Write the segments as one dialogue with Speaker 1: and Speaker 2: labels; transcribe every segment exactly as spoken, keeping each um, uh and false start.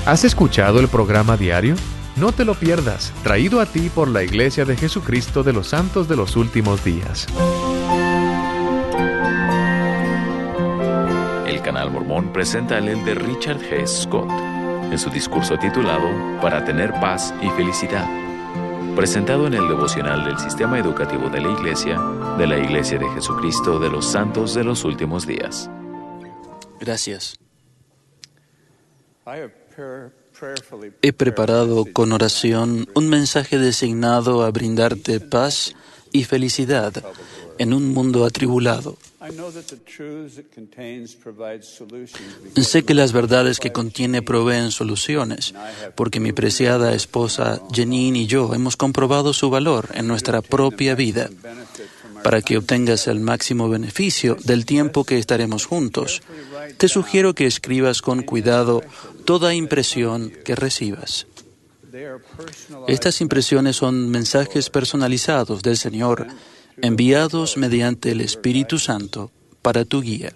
Speaker 1: ¿Has escuchado el programa diario? No te lo pierdas, traído a ti por la Iglesia de Jesucristo de los Santos de los Últimos Días.
Speaker 2: El Canal Mormón presenta al elder Richard G. Scott en su discurso titulado Para tener paz y felicidad, presentado en el devocional del Sistema Educativo de la Iglesia, de la Iglesia de Jesucristo de los Santos de los Últimos Días.
Speaker 3: Gracias. He preparado con oración un mensaje designado a brindarte paz y felicidad en un mundo atribulado. Sé que las verdades que contiene proveen soluciones, porque mi preciada esposa Janine y yo hemos comprobado su valor en nuestra propia vida. Para que obtengas el máximo beneficio del tiempo que estaremos juntos, te sugiero que escribas con cuidado toda impresión que recibas. Estas impresiones son mensajes personalizados del Señor, enviados mediante el Espíritu Santo para tu guía.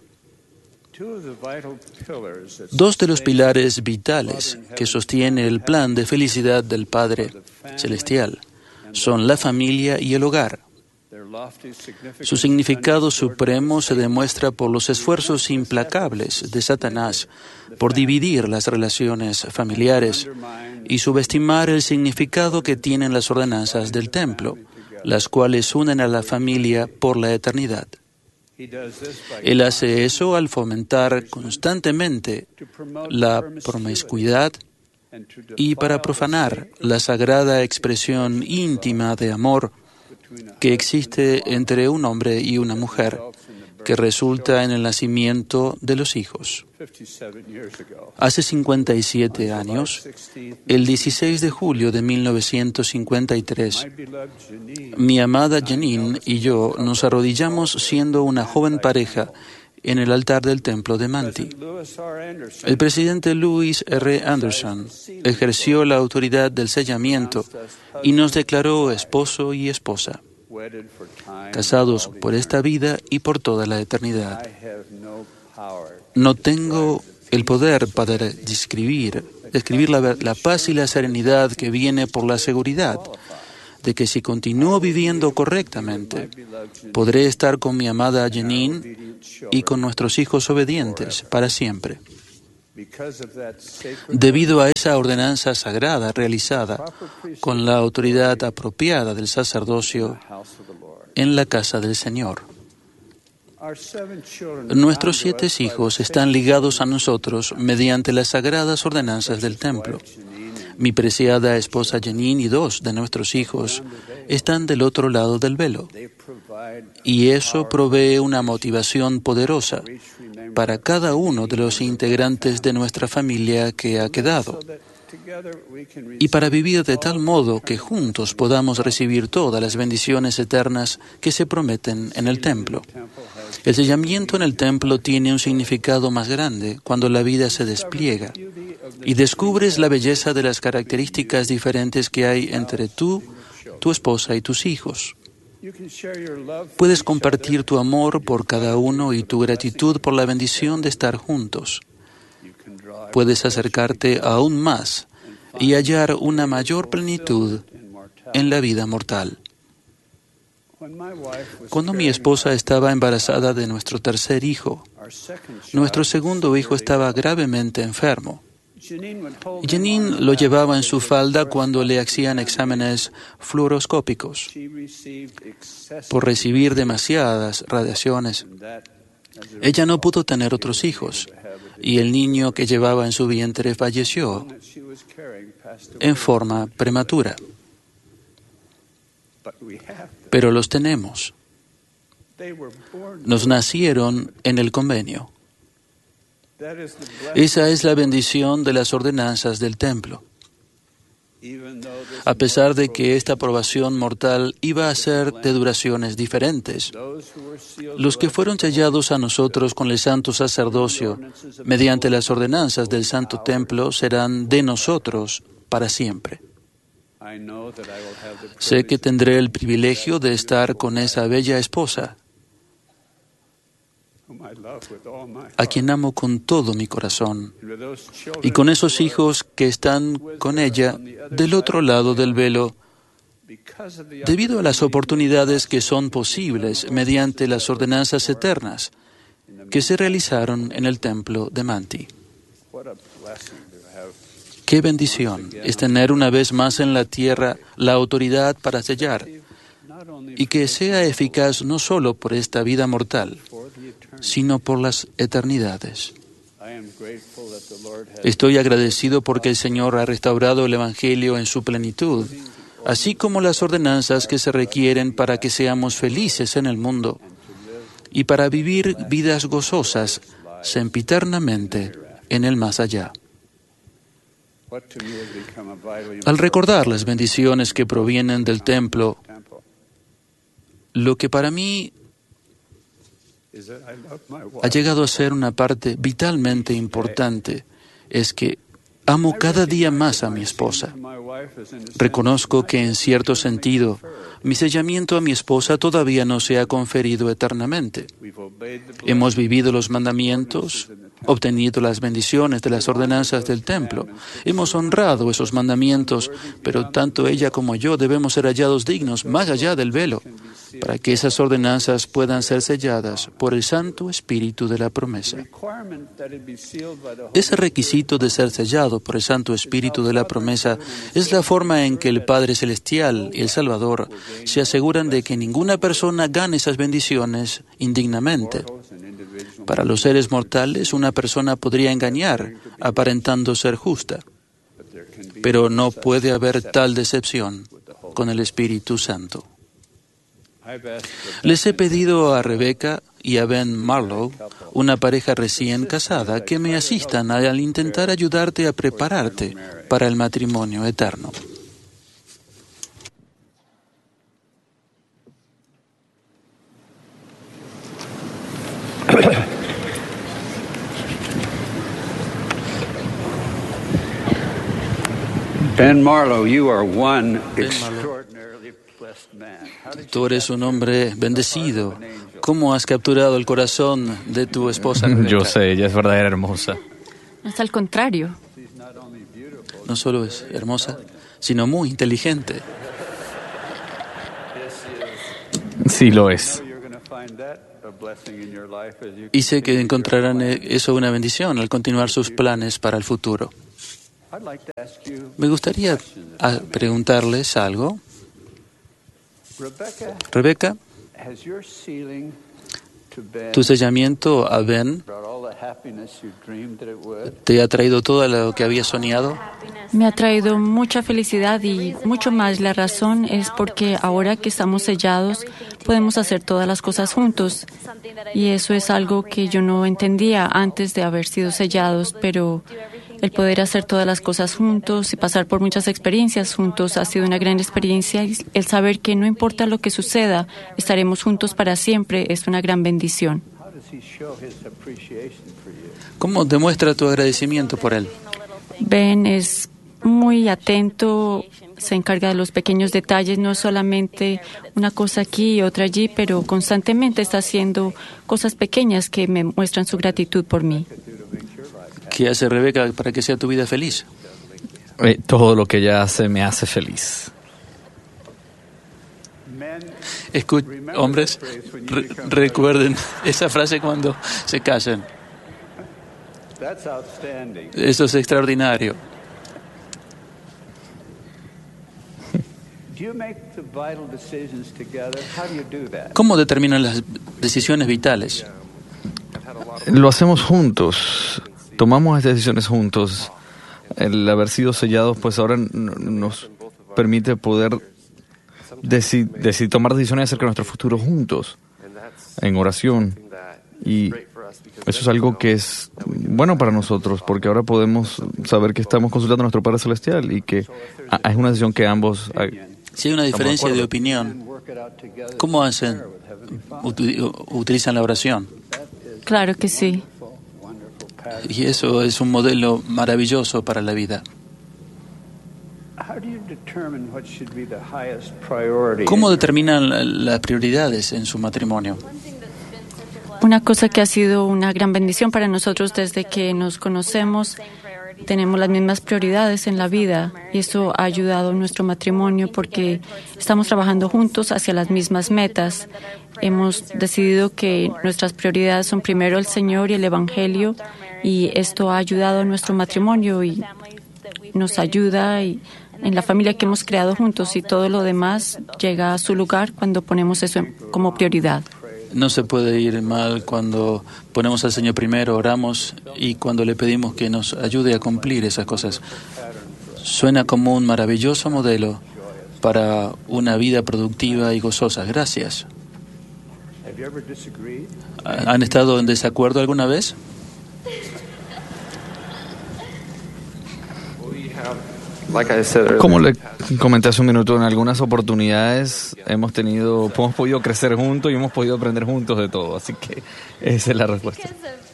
Speaker 3: Dos de los pilares vitales que sostiene el plan de felicidad del Padre Celestial son la familia y el hogar. Su significado supremo se demuestra por los esfuerzos implacables de Satanás por dividir las relaciones familiares y subestimar el significado que tienen las ordenanzas del templo, las cuales unen a la familia por la eternidad. Él hace eso al fomentar constantemente la promiscuidad y para profanar la sagrada expresión íntima de amor que existe entre un hombre y una mujer, que resulta en el nacimiento de los hijos. Hace cincuenta y siete años, el dieciséis de julio de mil novecientos cincuenta y tres, mi amada Janine y yo nos arrodillamos siendo una joven pareja en el altar del templo de Manti. El presidente Louis R. Anderson ejerció la autoridad del sellamiento y nos declaró esposo y esposa, casados por esta vida y por toda la eternidad. No tengo el poder para describir, describir la, la paz y la serenidad que viene por la seguridad de que si continúo viviendo correctamente, podré estar con mi amada Janine y con nuestros hijos obedientes para siempre. Debido a esa ordenanza sagrada realizada con la autoridad apropiada del sacerdocio en la casa del Señor. Nuestros siete hijos están ligados a nosotros mediante las sagradas ordenanzas del templo. Mi preciada esposa Janine y dos de nuestros hijos están del otro lado del velo. Y eso provee una motivación poderosa para cada uno de los integrantes de nuestra familia que ha quedado. Y para vivir de tal modo que juntos podamos recibir todas las bendiciones eternas que se prometen en el templo. El sellamiento en el templo tiene un significado más grande cuando la vida se despliega y descubres la belleza de las características diferentes que hay entre tú, tu esposa y tus hijos. Puedes compartir tu amor por cada uno y tu gratitud por la bendición de estar juntos. Puedes acercarte aún más y hallar una mayor plenitud en la vida mortal. Cuando mi esposa estaba embarazada de nuestro tercer hijo, nuestro segundo hijo estaba gravemente enfermo. Janine lo llevaba en su falda cuando le hacían exámenes fluoroscópicos. Por recibir demasiadas radiaciones, ella no pudo tener otros hijos y el niño que llevaba en su vientre falleció en forma prematura. Pero los tenemos. Nos nacieron en el convenio. Esa es la bendición de las ordenanzas del templo. A pesar de que esta aprobación mortal iba a ser de duraciones diferentes, los que fueron sellados a nosotros con el santo sacerdocio mediante las ordenanzas del santo templo serán de nosotros para siempre. Sé que tendré el privilegio de estar con esa bella esposa a quien amo con todo mi corazón, y con esos hijos que están con ella del otro lado del velo, debido a las oportunidades que son posibles mediante las ordenanzas eternas que se realizaron en el templo de Manti. Qué bendición es tener una vez más en la tierra la autoridad para sellar, y que sea eficaz no solo por esta vida mortal, sino por las eternidades. Estoy agradecido porque el Señor ha restaurado el Evangelio en su plenitud, así como las ordenanzas que se requieren para que seamos felices en el mundo y para vivir vidas gozosas sempiternamente en el más allá. Al recordar las bendiciones que provienen del templo, lo que para mí ha llegado a ser una parte vitalmente importante es que amo cada día más a mi esposa. Reconozco que en cierto sentido mi sellamiento a mi esposa todavía no se ha conferido eternamente. Hemos vivido los mandamientos, obtenido las bendiciones de las ordenanzas del templo. Hemos honrado esos mandamientos, pero tanto ella como yo debemos ser hallados dignos más allá del velo, para que esas ordenanzas puedan ser selladas por el Santo Espíritu de la promesa. Ese requisito de ser sellado por el Santo Espíritu de la promesa es la forma en que el Padre Celestial y el Salvador se aseguran de que ninguna persona gane esas bendiciones indignamente. Para los seres mortales, una persona podría engañar aparentando ser justa, pero no puede haber tal decepción con el Espíritu Santo. Les he pedido a Rebecca y a Ben Marlowe, una pareja recién casada, que me asistan al intentar ayudarte a prepararte para el matrimonio eterno.
Speaker 4: Ben Marlowe, you are one extraordinarily blessed man.
Speaker 3: Tú eres un hombre bendecido. ¿Cómo has capturado el corazón de tu esposa, Rebecca?
Speaker 5: Yo sé, ella es verdadera hermosa.
Speaker 6: Es al contrario.
Speaker 3: No solo es hermosa, sino muy inteligente.
Speaker 5: Sí lo es.
Speaker 3: Y sé que encontrarán eso una bendición al continuar sus planes para el futuro. Me gustaría preguntarles algo. Rebecca, ¿tu sellamiento a Ben te ha traído todo lo que habías soñado?
Speaker 6: Me ha traído mucha felicidad y mucho más. La razón es porque ahora que estamos sellados podemos hacer todas las cosas juntos. Y eso es algo que yo no entendía antes de haber sido sellados, pero el poder hacer todas las cosas juntos y pasar por muchas experiencias juntos ha sido una gran experiencia. El saber que no importa lo que suceda, estaremos juntos para siempre es una gran bendición.
Speaker 3: ¿Cómo demuestra tu agradecimiento por él?
Speaker 6: Ben es muy atento, se encarga de los pequeños detalles, no solamente una cosa aquí y otra allí, pero constantemente está haciendo cosas pequeñas que me muestran su gratitud por mí.
Speaker 3: ¿Qué hace Rebecca para que sea tu vida feliz?
Speaker 5: Eh, todo lo que ella hace me hace feliz.
Speaker 3: Escu- hombres, re- recuerden esa frase cuando se casan. Eso es extraordinario. ¿Cómo determinan las decisiones vitales?
Speaker 5: Lo hacemos juntos. Tomamos estas decisiones juntos. El haber sido sellados, pues ahora n- nos permite poder deci- deci- tomar decisiones acerca de nuestro futuro juntos, en oración. Y eso es algo que es bueno para nosotros, porque ahora podemos saber que estamos consultando a nuestro Padre Celestial y que a- es una decisión que ambos... a-
Speaker 3: Si hay una diferencia de opinión, ¿cómo hacen? Uti- utilizan la oración.
Speaker 6: Claro que sí.
Speaker 3: Y eso es un modelo maravilloso para la vida. ¿Cómo determinan la- las prioridades en su matrimonio?
Speaker 6: Una cosa que ha sido una gran bendición para nosotros desde que nos conocemos, tenemos las mismas prioridades en la vida y eso ha ayudado a nuestro matrimonio porque estamos trabajando juntos hacia las mismas metas. Hemos decidido que nuestras prioridades son primero el Señor y el Evangelio y esto ha ayudado a nuestro matrimonio y nos ayuda y en la familia que hemos creado juntos y todo lo demás llega a su lugar cuando ponemos eso como prioridad.
Speaker 3: No se puede ir mal cuando ponemos al Señor primero, oramos y cuando le pedimos que nos ayude a cumplir esas cosas. Suena como un maravilloso modelo para una vida productiva y gozosa. Gracias. ¿Han estado en desacuerdo alguna vez?
Speaker 5: Como le comenté hace un minuto, en algunas oportunidades hemos tenido, hemos podido crecer juntos y hemos podido aprender juntos de todo. Así que esa es la respuesta.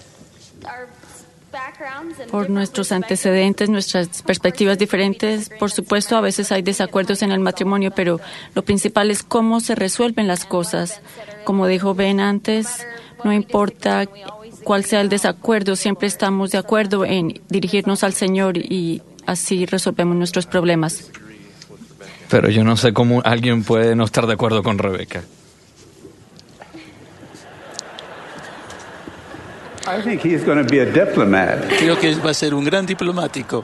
Speaker 6: Por nuestros antecedentes, nuestras perspectivas diferentes, por supuesto, a veces hay desacuerdos en el matrimonio, pero lo principal es cómo se resuelven las cosas. Como dijo Ben antes, no importa cuál sea el desacuerdo, siempre estamos de acuerdo en dirigirnos al Señor y así resolvemos nuestros problemas.
Speaker 5: Pero yo no sé cómo alguien puede no estar de acuerdo con Rebeca.
Speaker 4: I think he's going to be a diplomat.
Speaker 3: Creo que va a ser un gran diplomático.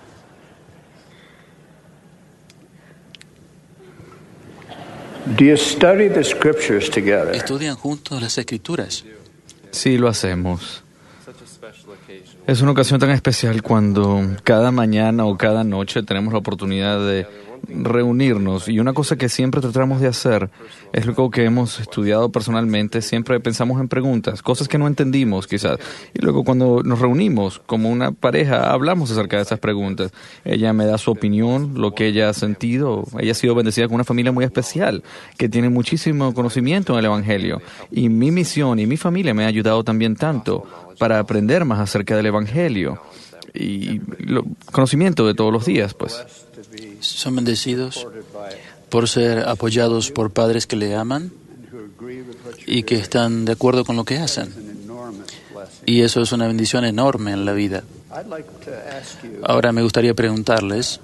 Speaker 4: Do you study the scriptures together?
Speaker 3: ¿Estudian juntos las Escrituras?
Speaker 5: Sí, lo hacemos. Es una ocasión tan especial cuando cada mañana o cada noche tenemos la oportunidad de reunirnos y una cosa que siempre tratamos de hacer es lo que hemos estudiado personalmente, siempre pensamos en preguntas, cosas que no entendimos quizás, y luego cuando nos reunimos como una pareja hablamos acerca de esas preguntas. Ella me da su opinión, lo que ella ha sentido. Ella ha sido bendecida con una familia muy especial que tiene muchísimo conocimiento en el Evangelio y mi misión y mi familia me ha ayudado también tanto para aprender más acerca del Evangelio y lo, conocimiento de todos los días, pues.
Speaker 3: Son bendecidos por ser apoyados por padres que le aman y que están de acuerdo con lo que hacen. Y eso es una bendición enorme en la vida. Ahora me gustaría preguntarles,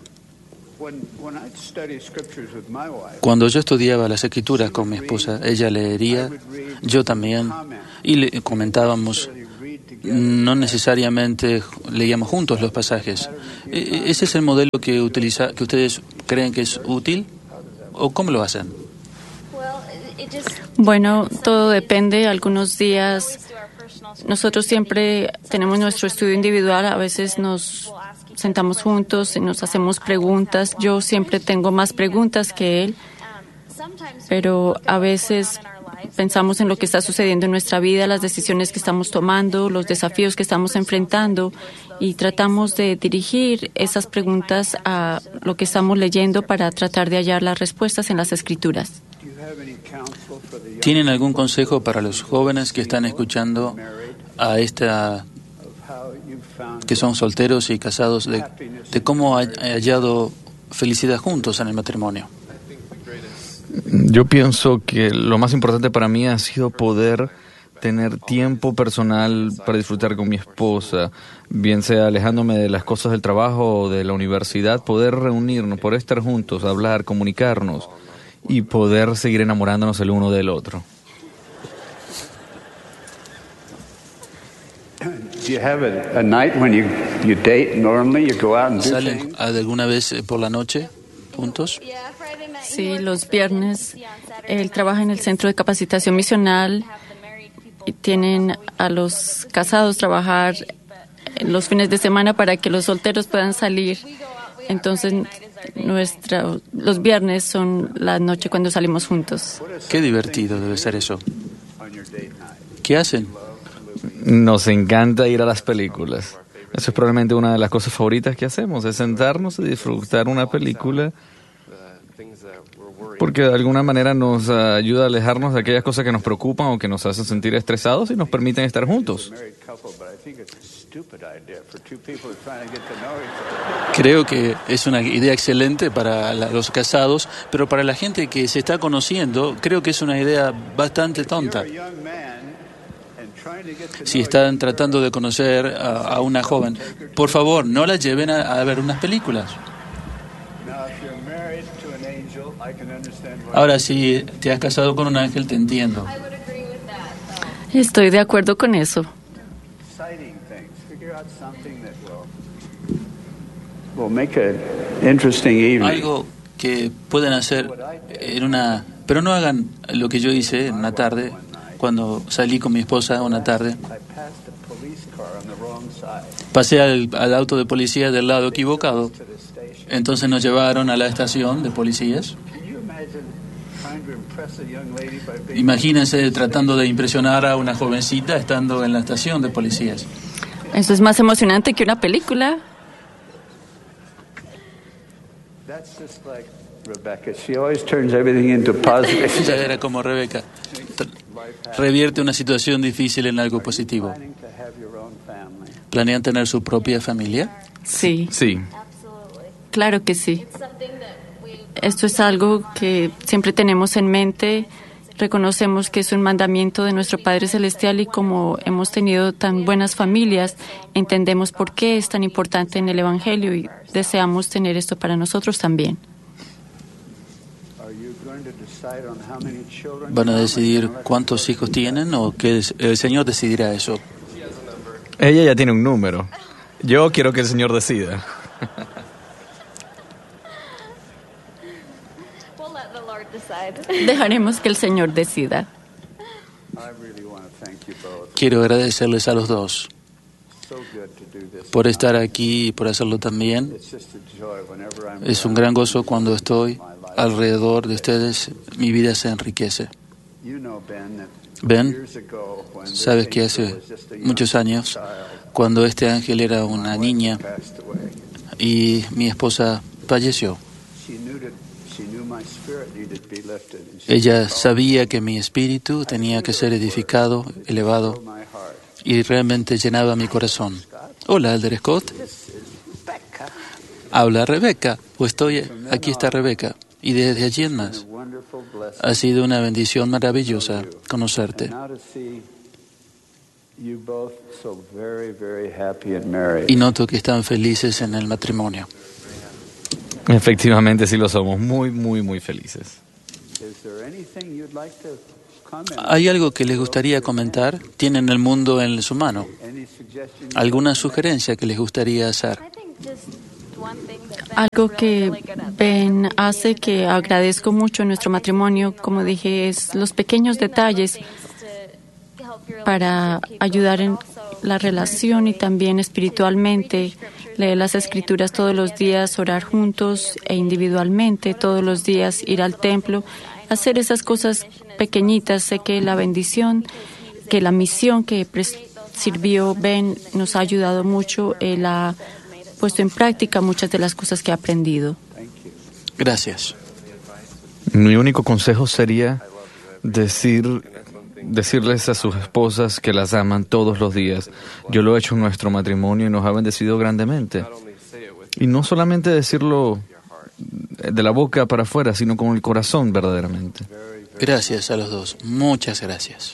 Speaker 3: cuando yo estudiaba las Escrituras con mi esposa, ella leería, yo también, y le comentábamos. No necesariamente leíamos juntos los pasajes. ¿Ese es el modelo que utiliza, que ustedes creen que es útil? ¿O cómo lo hacen?
Speaker 6: Bueno, todo depende. Algunos días nosotros siempre tenemos nuestro estudio individual. A veces nos sentamos juntos y nos hacemos preguntas. Yo siempre tengo más preguntas que él, pero a veces pensamos en lo que está sucediendo en nuestra vida, las decisiones que estamos tomando, los desafíos que estamos enfrentando y tratamos de dirigir esas preguntas a lo que estamos leyendo para tratar de hallar las respuestas en las Escrituras.
Speaker 3: ¿Tienen algún consejo para los jóvenes que están escuchando a esta, que son solteros y casados, de, de cómo han hallado felicidad juntos en el matrimonio?
Speaker 5: Yo pienso que lo más importante para mí ha sido poder tener tiempo personal para disfrutar con mi esposa, bien sea alejándome de las cosas del trabajo o de la universidad, poder reunirnos, poder estar juntos, hablar, comunicarnos y poder seguir enamorándonos el uno del otro.
Speaker 3: ¿Salen alguna vez por la noche juntos?
Speaker 6: Sí, los viernes él trabaja en el Centro de Capacitación Misional y tienen a los casados trabajar los fines de semana para que los solteros puedan salir. Entonces, nuestra, los viernes son la noche cuando salimos juntos.
Speaker 3: Qué divertido debe ser eso. ¿Qué hacen?
Speaker 5: Nos encanta ir a las películas. Eso es probablemente una de las cosas favoritas que hacemos, es sentarnos y disfrutar una película, porque de alguna manera nos uh, ayuda a alejarnos de aquellas cosas que nos preocupan o que nos hacen sentir estresados y nos permiten estar juntos.
Speaker 3: Creo que es una idea excelente para la, los casados, pero para la gente que se está conociendo, creo que es una idea bastante tonta. Si están tratando de conocer a, a una joven, por favor, no la lleven a, a ver unas películas. Ahora, si te has casado con un ángel, te entiendo.
Speaker 6: Estoy de acuerdo con eso.
Speaker 3: Algo que pueden hacer en una... Pero no hagan lo que yo hice en una tarde, cuando salí con mi esposa una tarde. Pasé al, al auto de policía del lado equivocado. Entonces nos llevaron a la estación de policías. Imagínense tratando de impresionar a una jovencita estando en la estación de policías.
Speaker 6: Eso es más emocionante que una película.
Speaker 3: Ella era como Rebeca. Revierte una situación difícil en algo positivo. ¿Planean tener su propia familia?
Speaker 6: Sí.
Speaker 5: Sí.
Speaker 6: Claro que sí. Esto es algo que siempre tenemos en mente. Reconocemos que es un mandamiento de nuestro Padre Celestial y como hemos tenido tan buenas familias, entendemos por qué es tan importante en el Evangelio y deseamos tener esto para nosotros también.
Speaker 3: ¿Van a decidir cuántos hijos tienen o que el Señor decidirá eso?
Speaker 5: Ella ya tiene un número. Yo quiero que el Señor decida.
Speaker 6: Dejaremos que el Señor decida.
Speaker 3: Quiero agradecerles a los dos por estar aquí y por hacerlo también. Es un gran gozo cuando estoy alrededor de ustedes. Mi vida se enriquece. Ben, sabes que hace muchos años, cuando este ángel era una niña y mi esposa falleció, ella sabía que mi espíritu tenía que ser edificado, elevado, y realmente llenaba mi corazón. Hola, Elder Scott. Habla Rebeca, o estoy, aquí está Rebeca. Y desde allí en más, ha sido una bendición maravillosa conocerte. Y noto que están felices en el matrimonio.
Speaker 5: Efectivamente, sí lo somos. Muy, muy, muy felices.
Speaker 3: ¿Hay algo que les gustaría comentar? ¿Tienen el mundo en su mano? ¿Alguna sugerencia que les gustaría hacer?
Speaker 6: Algo que Ben hace que agradezco mucho en nuestro matrimonio, como dije, es los pequeños detalles para ayudar en la relación y también espiritualmente. Leer las Escrituras todos los días, orar juntos e individualmente todos los días, ir al templo, hacer esas cosas pequeñitas. Sé que la bendición, que la misión que sirvió Ben nos ha ayudado mucho. Él ha puesto en práctica muchas de las cosas que ha aprendido.
Speaker 3: Gracias.
Speaker 5: Mi único consejo sería decir, decirles a sus esposas que las aman todos los días. Yo lo he hecho en nuestro matrimonio y nos ha bendecido grandemente. Y no solamente decirlo de la boca para afuera, sino con el corazón verdaderamente.
Speaker 3: Gracias a los dos. Muchas gracias.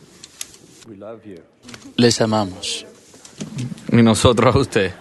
Speaker 3: Les amamos.
Speaker 5: Y nosotros a usted.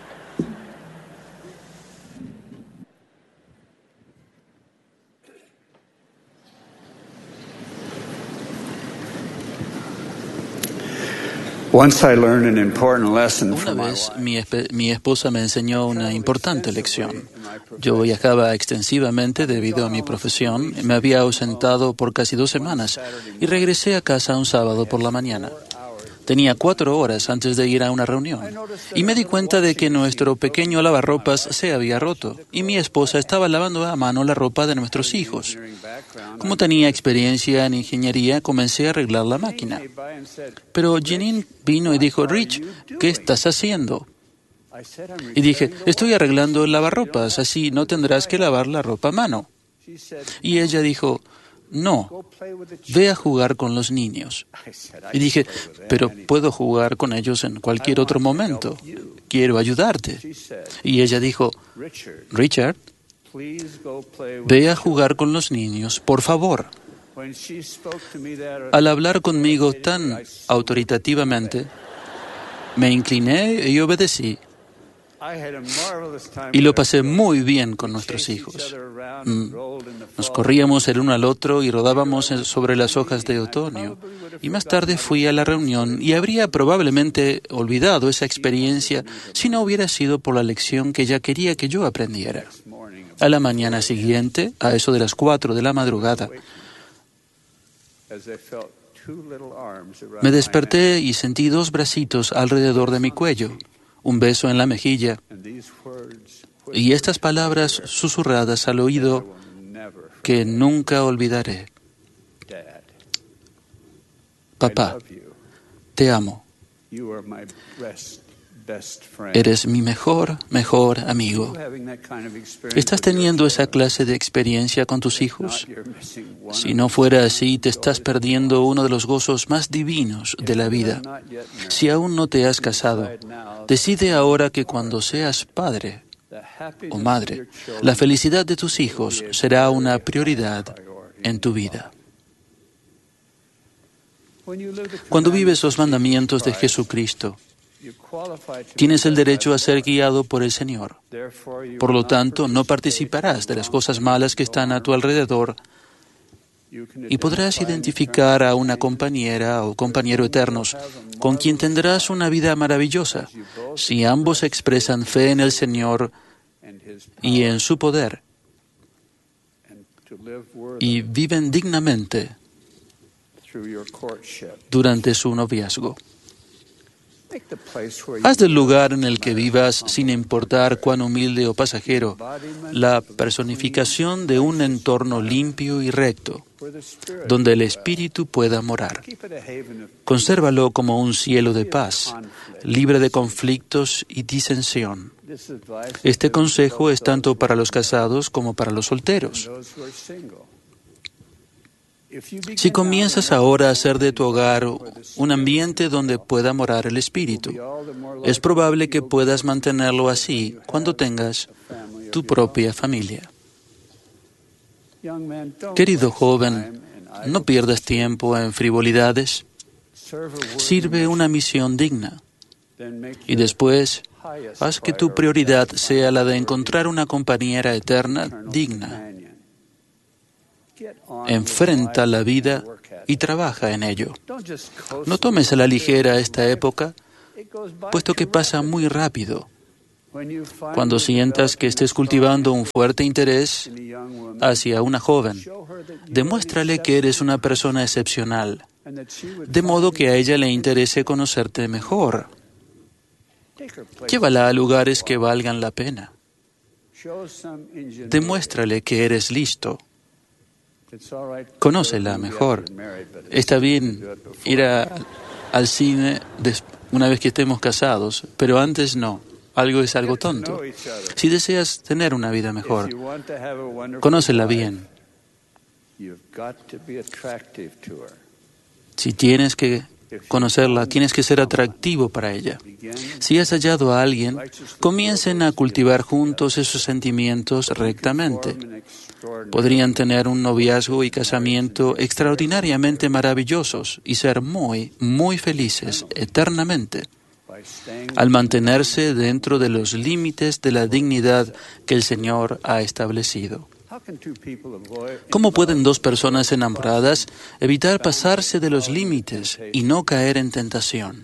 Speaker 3: Una vez mi, mi esposa me enseñó una importante lección. Yo viajaba extensivamente debido a mi profesión, me había ausentado por casi dos semanas y regresé a casa un sábado por la mañana. Tenía cuatro horas antes de ir a una reunión y me di cuenta de que nuestro pequeño lavarropas se había roto y mi esposa estaba lavando a mano la ropa de nuestros hijos. Como tenía experiencia en ingeniería, comencé a arreglar la máquina. Pero Janine vino y dijo, Rich, ¿qué estás haciendo? Y dije, estoy arreglando el lavarropas, así no tendrás que lavar la ropa a mano. Y ella dijo, no, ve a jugar con los niños. Y dije, pero puedo jugar con ellos en cualquier otro momento. Quiero ayudarte. Y ella dijo, Richard, ve a jugar con los niños, por favor. Al hablar conmigo tan autoritativamente, me incliné y obedecí. Y lo pasé muy bien con nuestros hijos. Nos corríamos el uno al otro y rodábamos sobre las hojas de otoño. Y más tarde fui a la reunión y habría probablemente olvidado esa experiencia si no hubiera sido por la lección que ella quería que yo aprendiera. A la mañana siguiente, a eso de las cuatro de la madrugada, me desperté y sentí dos bracitos alrededor de mi cuello, un beso en la mejilla y estas palabras susurradas al oído que nunca olvidaré. Papá, te amo. Eres mi mejor, mejor amigo. ¿Estás teniendo esa clase de experiencia con tus hijos? Si no fuera así, te estás perdiendo uno de los gozos más divinos de la vida. Si aún no te has casado, decide ahora que cuando seas padre o madre, la felicidad de tus hijos será una prioridad en tu vida. Cuando vives los mandamientos de Jesucristo, tienes el derecho a ser guiado por el Señor. Por lo tanto, no participarás de las cosas malas que están a tu alrededor y podrás identificar a una compañera o compañero eternos con quien tendrás una vida maravillosa si ambos expresan fe en el Señor y en su poder y viven dignamente durante su noviazgo. Haz del lugar en el que vivas, sin importar cuán humilde o pasajero, la personificación de un entorno limpio y recto, donde el Espíritu pueda morar. Consérvalo como un cielo de paz, libre de conflictos y disensión. Este consejo es tanto para los casados como para los solteros. Si comienzas ahora a hacer de tu hogar un ambiente donde pueda morar el Espíritu, es probable que puedas mantenerlo así cuando tengas tu propia familia. Querido joven, no pierdas tiempo en frivolidades. Sirve una misión digna. Y después, haz que tu prioridad sea la de encontrar una compañera eterna digna. Enfrenta la vida y trabaja en ello. No tomes a la ligera esta época, puesto que pasa muy rápido. Cuando sientas que estés cultivando un fuerte interés hacia una joven, demuéstrale que eres una persona excepcional, de modo que a ella le interese conocerte mejor. Llévala a lugares que valgan la pena. Demuéstrale que eres listo. Conócela mejor. Está bien ir a, al cine des, una vez que estemos casados, pero antes no. Algo es algo tonto. Si deseas tener una vida mejor, conócela bien. Si tienes que conocerla, tienes que ser atractivo para ella. Si has hallado a alguien, comiencen a cultivar juntos esos sentimientos rectamente. Podrían tener un noviazgo y casamiento extraordinariamente maravillosos y ser muy, muy felices eternamente al mantenerse dentro de los límites de la dignidad que el Señor ha establecido. ¿Cómo pueden dos personas enamoradas evitar pasarse de los límites y no caer en tentación?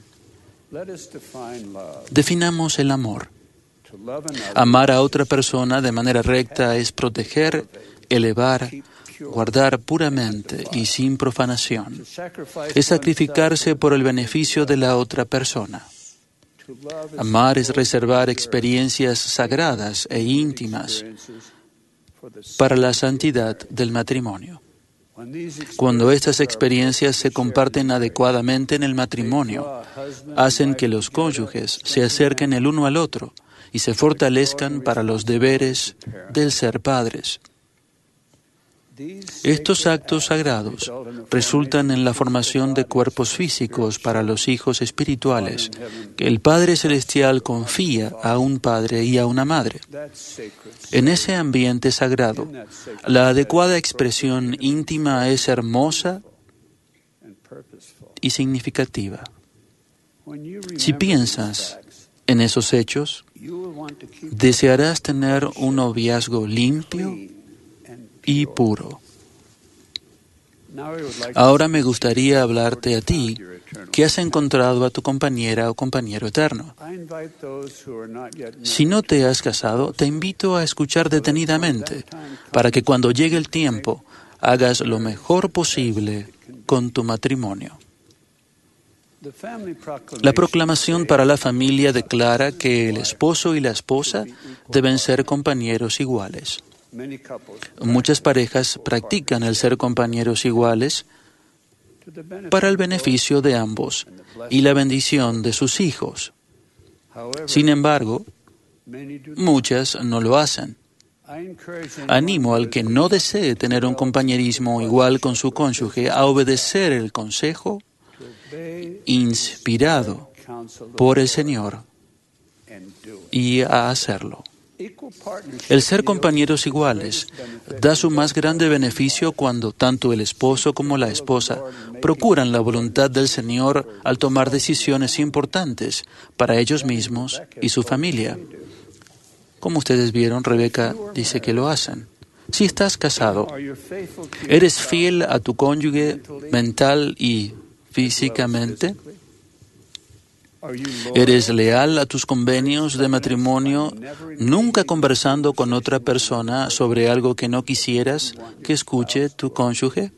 Speaker 3: Definamos el amor. Amar a otra persona de manera recta es proteger, elevar, guardar puramente y sin profanación. Es sacrificarse por el beneficio de la otra persona. Amar es reservar experiencias sagradas e íntimas para la santidad del matrimonio. Cuando estas experiencias se comparten adecuadamente en el matrimonio, hacen que los cónyuges se acerquen el uno al otro y se fortalezcan para los deberes del ser padres. Estos actos sagrados resultan en la formación de cuerpos físicos para los hijos espirituales que el Padre Celestial confía a un padre y a una madre. En ese ambiente sagrado, la adecuada expresión íntima es hermosa y significativa. Si piensas en esos hechos, desearás tener un noviazgo limpio y puro. Ahora me gustaría hablarte a ti, que has encontrado a tu compañera o compañero eterno. Si no te has casado, te invito a escuchar detenidamente, para que cuando llegue el tiempo, hagas lo mejor posible con tu matrimonio. La proclamación para la familia declara que el esposo y la esposa deben ser compañeros iguales. Muchas parejas practican el ser compañeros iguales para el beneficio de ambos y la bendición de sus hijos. Sin embargo, muchas no lo hacen. Animo al que no desee tener un compañerismo igual con su cónyuge a obedecer el consejo inspirado por el Señor y a hacerlo. El ser compañeros iguales da su más grande beneficio cuando tanto el esposo como la esposa procuran la voluntad del Señor al tomar decisiones importantes para ellos mismos y su familia. Como ustedes vieron, Rebeca dice que lo hacen. Si estás casado, ¿eres fiel a tu cónyuge mental y físicamente? ¿Eres leal a tus convenios de matrimonio, nunca conversando con otra persona sobre algo que no quisieras que escuche tu cónyuge?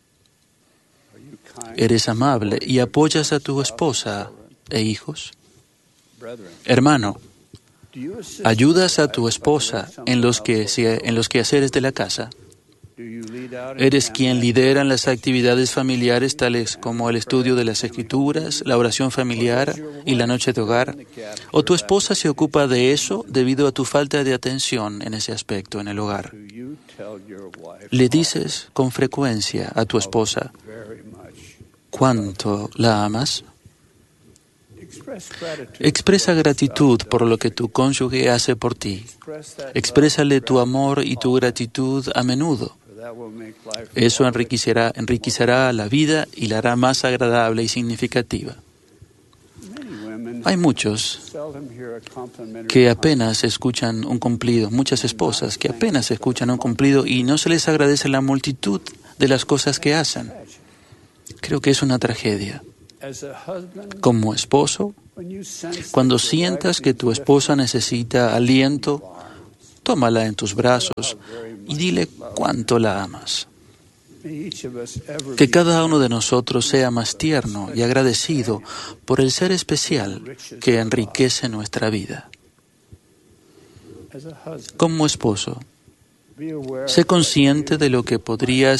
Speaker 3: ¿Eres amable y apoyas a tu esposa e hijos? Hermano, ¿ayudas a tu esposa en los, que, en los quehaceres de la casa? ¿Eres quien lidera en las actividades familiares tales como el estudio de las Escrituras, la oración familiar y la noche de hogar? ¿O tu esposa se ocupa de eso debido a tu falta de atención en ese aspecto en el hogar? ¿Le dices con frecuencia a tu esposa cuánto la amas? Expresa gratitud por lo que tu cónyuge hace por ti. Exprésale tu amor y tu gratitud a menudo. Eso enriquecerá, enriquecerá la vida y la hará más agradable y significativa. Hay muchos que apenas escuchan un cumplido, muchas esposas que apenas escuchan un cumplido y no se les agradece la multitud de las cosas que hacen. Creo que es una tragedia. Como esposo, cuando sientas que tu esposa necesita aliento, tómala en tus brazos y dile cuánto la amas. Que cada uno de nosotros sea más tierno y agradecido por el ser especial que enriquece nuestra vida. Como esposo, sé consciente de lo que podrías